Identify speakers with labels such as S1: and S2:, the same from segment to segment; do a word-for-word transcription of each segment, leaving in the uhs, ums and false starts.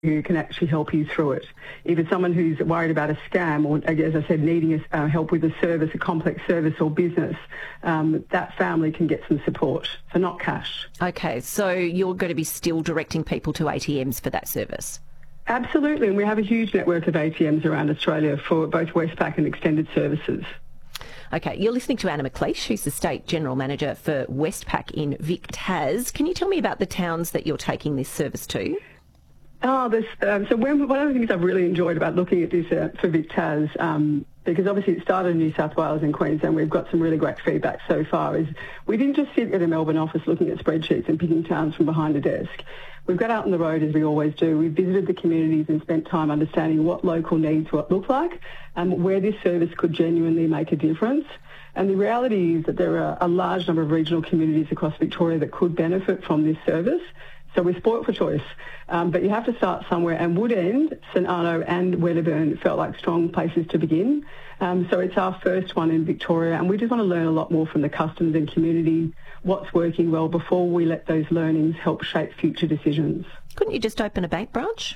S1: who can actually help you through it. If it's someone who's worried about a scam or, as I said, needing a, uh, help with a service, a complex service or business, um, that family can get some support, so not cash.
S2: Okay, so you're going to be still directing people to A T Ms for that service?
S1: Absolutely, and we have a huge network of A T Ms around Australia for both Westpac and extended services.
S2: Okay, you're listening to Anna McLeish, who's the State General Manager for Westpac in VicTas. Can you tell me about the towns that you're taking this service to?
S1: Oh, this, um, so when, one of the things I've really enjoyed about looking at this uh, for VicTas, um, because obviously it started in New South Wales and Queensland, we've got some really great feedback so far, is we didn't just sit at a Melbourne office looking at spreadsheets and picking towns from behind a desk. We've got out on the road, as we always do. We've visited the communities and spent time understanding what local needs what look like and where this service could genuinely make a difference. And the reality is that there are a large number of regional communities across Victoria that could benefit from this service. So we're spoilt for choice, um, but you have to start somewhere. And Woodend, St Arno and Wedderburn felt like strong places to begin. Um, so it's our first one in Victoria, and we just want to learn a lot more from the customers and community, what's working well, before we let those learnings help shape future decisions.
S2: Couldn't you just open a bank branch?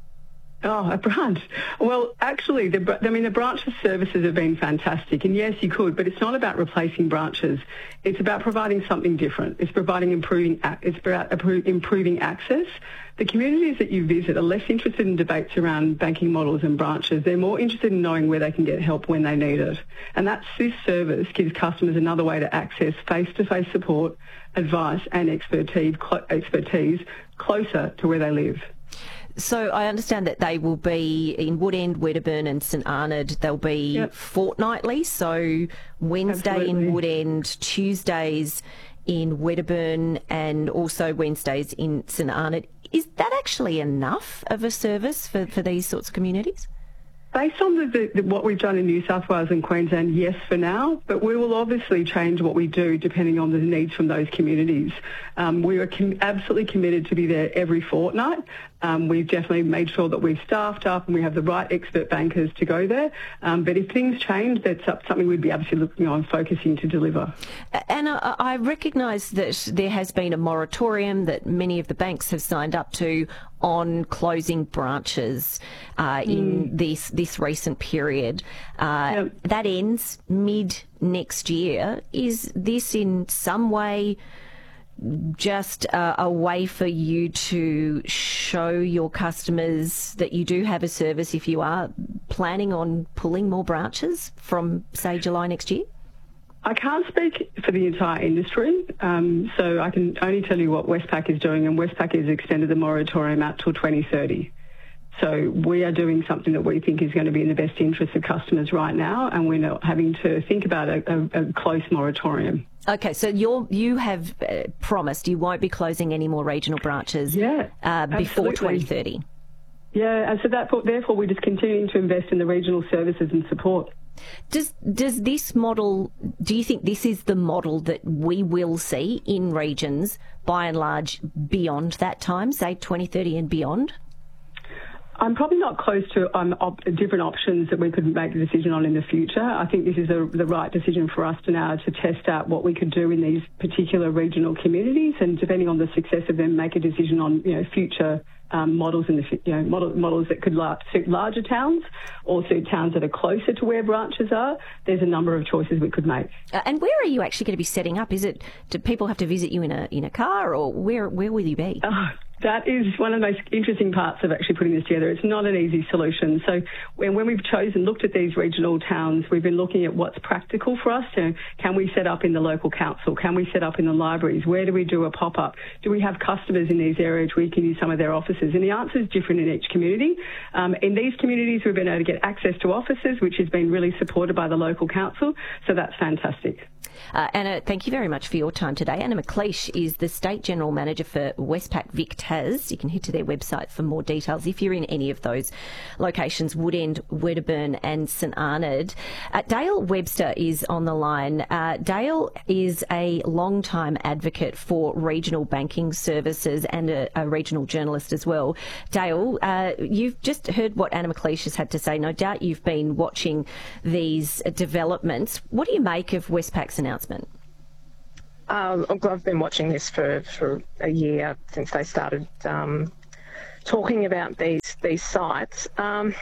S1: Oh, a branch. Well, actually, the, I mean, the branch services have been fantastic. And yes, you could, but it's not about replacing branches. It's about providing something different. It's providing improving, it's about improving access. The communities that you visit are less interested in debates around banking models and branches. They're more interested in knowing where they can get help when they need it. And that's this service gives customers another way to access face-to-face support, advice and expertise, expertise closer to where they live.
S2: So I understand that they will be in Woodend, Wedderburn and St Arnaud. They'll be yep. fortnightly, so Wednesday Absolutely. in Woodend, Tuesdays in Wedderburn and also Wednesdays in St Arnaud. Is that actually enough of a service for, for these sorts of communities?
S1: Based on the, the, the, what we've done in New South Wales and Queensland, yes for now, but we will obviously change what we do depending on the needs from those communities. Um, we are com- absolutely committed to be there every fortnight. Um, we've definitely made sure that we've staffed up and we have the right expert bankers to go there. Um, but if things change, that's something we'd be absolutely looking on focusing to deliver.
S2: And I, I recognise that there has been a moratorium that many of the banks have signed up to on closing branches uh, in mm. this this recent period. Uh, yep. That ends mid next year. Is this in some way just uh, a way for you to show your customers that you do have a service if you are planning on pulling more branches from, say, July next year?
S1: I can't speak for the entire industry, um, so I can only tell you what Westpac is doing, and Westpac has extended the moratorium out till twenty thirty. So we are doing something that we think is going to be in the best interest of customers right now, and we're not having to think about a, a, a close moratorium.
S2: Okay, so you're, you have uh, promised you won't be closing any more regional branches
S1: yeah,
S2: uh, before twenty thirty.
S1: Yeah, and so that, therefore we're just continuing to invest in the regional services and support.
S2: Does does this model, do you think this is the model that we will see in regions by and large beyond that time, say twenty thirty and beyond?
S1: I'm probably not close to um, op- different options that we could make a decision on in the future. I think this is a, the right decision for us to now to test out what we could do in these particular regional communities, and depending on the success of them, make a decision on you know future um, models in the you know model, models that could la- suit larger towns or suit towns that are closer to where branches are. There's a number of choices we could make.
S2: Uh, and where are you actually going to be setting up? Is it do people have to visit you in a in a car, or where where will you be?
S1: Oh. That is one of the most interesting parts of actually putting this together. It's not an easy solution. So when, when we've chosen, looked at these regional towns, we've been looking at what's practical for us. You know, can we set up in the local council? Can we set up in the libraries? Where do we do a pop-up? Do we have customers in these areas where we can use some of their offices? And the answer is different in each community. Um, in these communities, we've been able to get access to offices, which has been really supported by the local council. So that's fantastic.
S2: Uh, Anna, thank you very much for your time today. Anna McLeish is the State General Manager for Westpac VicTas. You can head to their website for more details if you're in any of those locations, Woodend, Wedderburn and St Arnaud. Uh, Dale Webster is on the line. Uh, Dale is a long-time advocate for regional banking services and a, a regional journalist as well. Dale, uh, you've just heard what Anna McLeish has had to say. No doubt you've been watching these developments. What do you make of Westpac's announcement?
S3: Um, I've been watching this for, for a year since they started um, talking about these these sites. Um,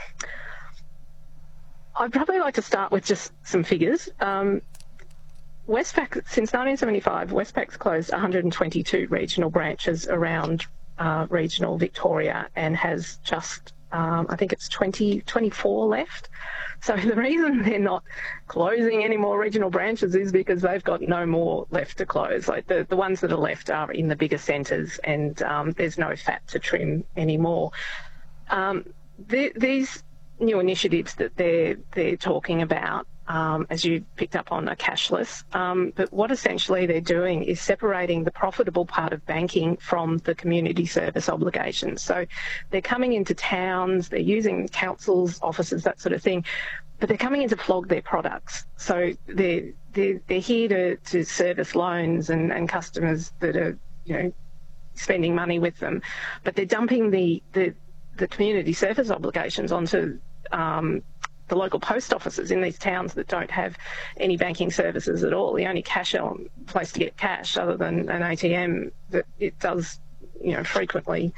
S3: I'd probably like to start with just some figures. Um, Westpac, since nineteen seventy-five, Westpac's closed one hundred twenty-two regional branches around uh, regional Victoria and has just, um, I think it's twenty, twenty-four left. So the reason they're not closing any more regional branches is because they've got no more left to close. Like the, the ones that are left are in the bigger centres, and um, there's no fat to trim anymore. Um, the, these new initiatives that they're, they're talking about, Um, as you picked up on, are cashless. Um, but what essentially they're doing is separating the profitable part of banking from the community service obligations. So they're coming into towns, they're using councils, offices, that sort of thing, but they're coming in to flog their products. So they're, they're, they're here to, to service loans and, and customers that are, you know, spending money with them, but they're dumping the, the, the community service obligations onto um, the local post offices in these towns that don't have any banking services at all. The only cash place to get cash, other than an A T M, that it does, you know, frequently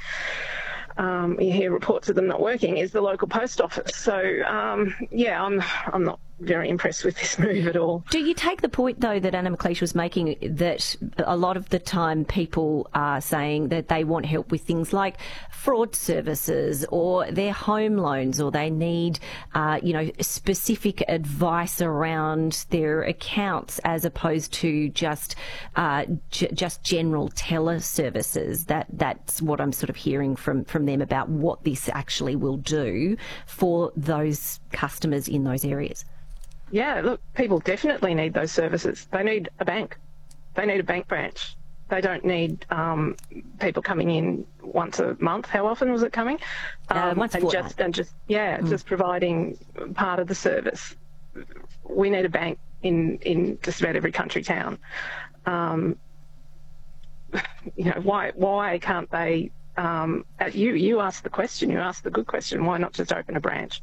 S3: um, you hear reports of them not working, is the local post office. So um, yeah, I'm I'm not very impressed with this move at all.
S2: Do you take the point, though, that Anna McLeish was making, that a lot of the time people are saying that they want help with things like fraud services or their home loans, or they need, uh, you know, specific advice around their accounts as opposed to just uh, j- just general teller services? That that's what I'm sort of hearing from, from them about what this actually will do for those customers in those areas.
S3: Yeah, look, people definitely need those services. They need a bank. They need a bank branch. They don't need um, people coming in once a month. How often was it coming? Um,
S2: uh, once a
S3: and
S2: fortnight.
S3: just and just yeah, mm. just providing part of the service. We need a bank in in just about every country town. Um, you know, why why can't they? Um, you you asked the question. You asked the good question. Why not just open a branch?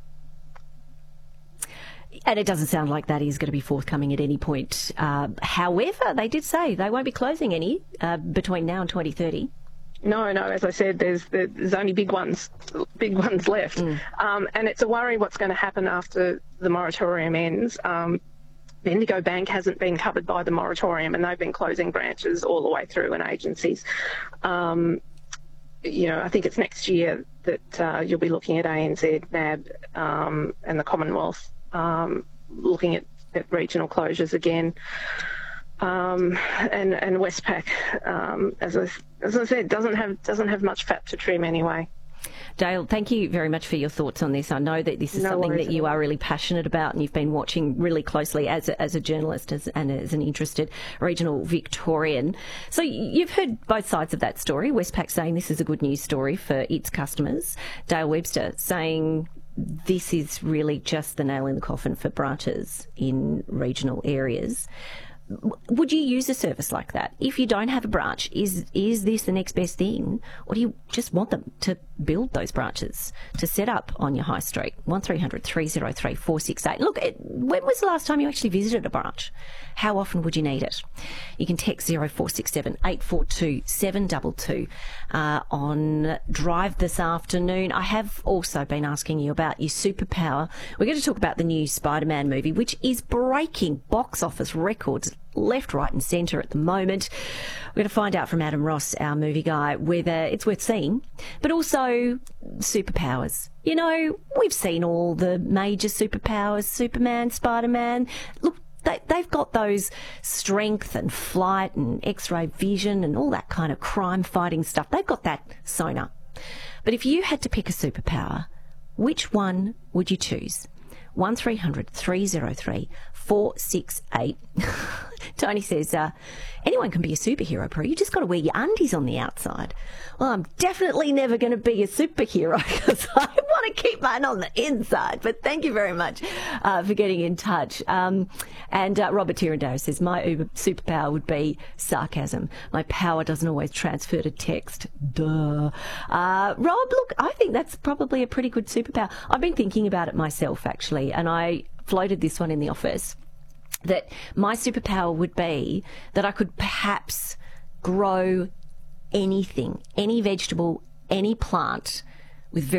S2: And it doesn't sound like that is going to be forthcoming at any point. Uh, however, they did say they won't be closing any uh, between now and twenty thirty.
S3: No, no. As I said, there's there's only big ones, big ones left, mm. um, and it's a worry what's going to happen after the moratorium ends. Um, the Indigo Bank hasn't been covered by the moratorium, and they've been closing branches all the way through and agencies. Um, you know, I think it's next year that uh, you'll be looking at A N Z, N A B, um, and the Commonwealth. Um, looking at, at regional closures again, um, and and Westpac, um, as I as I said, doesn't have doesn't have much fat to trim anyway.
S2: Dale, thank you very much for your thoughts on this. I know that this is
S3: no
S2: something
S3: worries
S2: that you are really passionate about, and you've been watching really closely as a, as a journalist as, and as an interested regional Victorian. So you've heard both sides of that story. Westpac saying this is a good news story for its customers. Dale Webster saying this is really just the nail in the coffin for branches in regional areas. Would you use a service like that? If you don't have a branch, is is this the next best thing? Or do you just want them to build those branches, to set up on your high street? one three hundred three oh three four six eight. Look, it, when was the last time you actually visited a branch? How often would you need it? You can text zero four six seven eight four two seven two two uh, on Drive this afternoon. I have also been asking you about your superpower. We're going to talk about the new Spider-Man movie, which is breaking box office records left, right and centre at the moment. We're going to find out from Adam Ross, our movie guy, whether it's worth seeing, but also superpowers. You know, we've seen all the major superpowers, Superman, Spider-Man. Look, they, they've got those strength and flight and X-ray vision and all that kind of crime-fighting stuff. They've got that sewn up. But if you had to pick a superpower, which one would you choose? one three hundred three oh three four six eight. Tony says, uh, anyone can be a superhero, Pro. You just got to wear your undies on the outside. Well, I'm definitely never going to be a superhero because I want to keep mine on the inside. But thank you very much uh, for getting in touch. Um, and uh, Robert Tirandale says, my uber superpower would be sarcasm. My power doesn't always transfer to text. Duh. Uh, Rob, look, I think that's probably a pretty good superpower. I've been thinking about it myself, actually, and I floated this one in the office, that my superpower would be that I could perhaps grow anything, any vegetable, any plant with very